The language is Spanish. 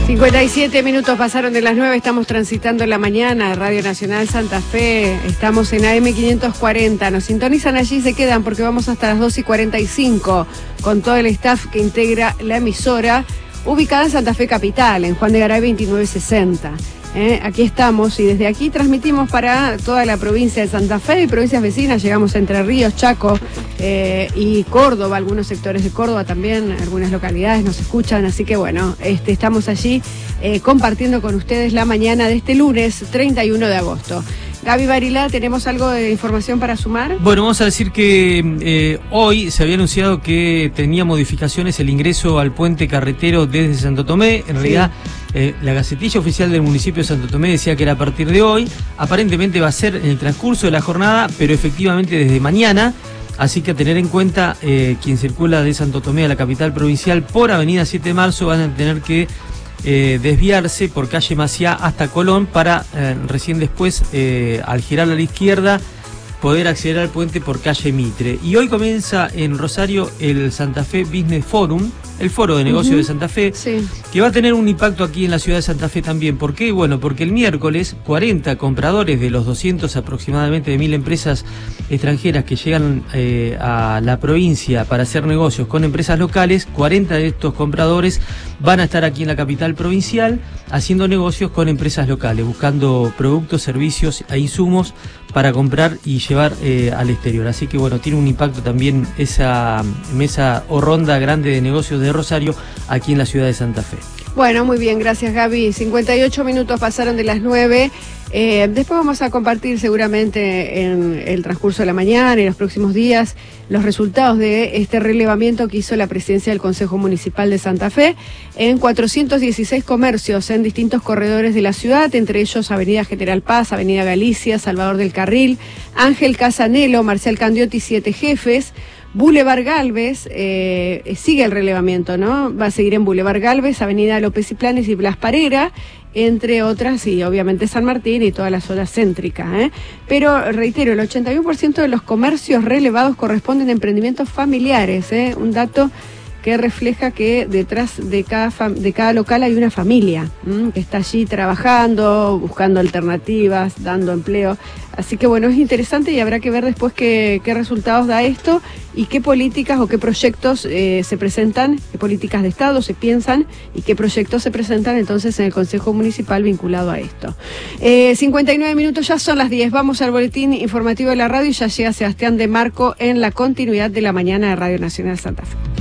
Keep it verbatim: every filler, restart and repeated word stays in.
cincuenta y siete minutos pasaron de las nueve, estamos transitando en la mañana, Radio Nacional Santa Fe, estamos en A M quinientos cuarenta, nos sintonizan allí y se quedan porque vamos hasta las dos y cuarenta y cinco con todo el staff que integra la emisora, ubicada en Santa Fe Capital, en Juan de Garay veintinueve sesenta. Eh, aquí estamos y desde aquí transmitimos para toda la provincia de Santa Fe y provincias vecinas. Llegamos a Entre Ríos, Chaco eh, y Córdoba, algunos sectores de Córdoba también, algunas localidades nos escuchan, así que bueno, este, estamos allí eh, compartiendo con ustedes la mañana de este lunes treinta y uno de agosto. Gaby Barilá, ¿tenemos algo de información para sumar? Bueno, vamos a decir que eh, hoy se había anunciado que tenía modificaciones el ingreso al puente carretero desde Santo Tomé. En sí. realidad, eh, la Gacetilla Oficial del municipio de Santo Tomé decía que era a partir de hoy. Aparentemente va a ser en el transcurso de la jornada, pero efectivamente desde mañana. Así que a tener en cuenta, eh, quien circula de Santo Tomé a la capital provincial por avenida siete de marzo van a tener que Eh, desviarse por calle Maciá hasta Colón para eh, recién después, eh, al girar a la izquierda, poder acceder al puente por calle Mitre. Y hoy comienza en Rosario el Santa Fe Business Forum, el foro de negocios uh-huh. de Santa Fe, sí. que va a tener un impacto aquí en la ciudad de Santa Fe también. ¿Por qué? Bueno, porque el miércoles cuarenta compradores de los doscientos aproximadamente de mil empresas extranjeras que llegan eh, a la provincia para hacer negocios con empresas locales, cuarenta de estos compradores van a estar aquí en la capital provincial haciendo negocios con empresas locales, buscando productos, servicios e insumos para comprar y llevar eh, al exterior. Así que bueno, tiene un impacto también esa mesa o ronda grande de negocios de Rosario aquí en la ciudad de Santa Fe. Bueno, muy bien, gracias Gaby. cincuenta y ocho minutos pasaron de las nueve. Eh, después vamos a compartir seguramente en el transcurso de la mañana y los próximos días los resultados de este relevamiento que hizo la presidencia del Consejo Municipal de Santa Fe en cuatrocientos dieciséis comercios en distintos corredores de la ciudad, entre ellos Avenida General Paz, Avenida Galicia, Salvador del Carril, Ángel Casanelo, Marcial Candiotti, Siete Jefes, Boulevard Galvez, eh, sigue el relevamiento, ¿no? Va a seguir en Boulevard Galvez, Avenida López y Planes y Blas Parera, entre otras, y obviamente San Martín y toda la zona céntrica, ¿eh? Pero, reitero, el ochenta y uno por ciento de los comercios relevados corresponden a emprendimientos familiares, ¿eh? Un dato que refleja que detrás de cada, de cada local hay una familia ¿m? que está allí trabajando, buscando alternativas, dando empleo. Así que bueno, es interesante y habrá que ver después qué, qué resultados da esto y qué políticas o qué proyectos eh, se presentan, qué políticas de Estado se piensan y qué proyectos se presentan entonces en el Consejo Municipal vinculado a esto. Eh, cincuenta y nueve minutos, ya son las diez. Vamos al boletín informativo de la radio y ya llega Sebastián de Marco en la continuidad de la mañana de Radio Nacional Santa Fe.